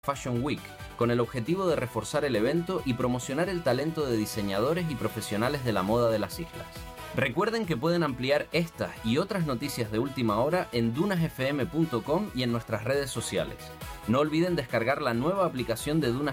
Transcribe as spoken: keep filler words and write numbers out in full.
Fashion Week, con el objetivo de reforzar el evento y promocionar el talento de diseñadores y profesionales de la moda de las islas. Recuerden que pueden ampliar estas y otras noticias de última hora en dunas f m punto com y en nuestras redes sociales. No olviden descargar la nueva aplicación de Dunas